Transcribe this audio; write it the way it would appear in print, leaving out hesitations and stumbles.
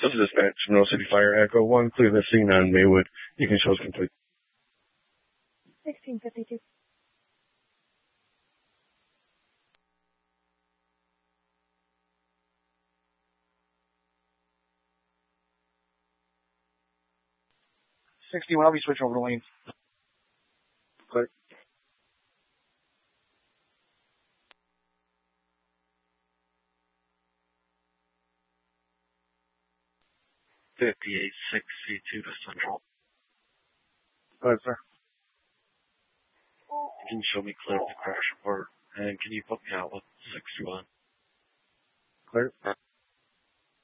This is dispatch, Mineral City Fire, Echo 1, clear the scene on Maywood. You can show us complete. 1652. I'll be switching over to lanes. Clear. 5862 to Central. Go ahead, sir. Can you show me clear of the crash report? And can you put me out with 61? Clear.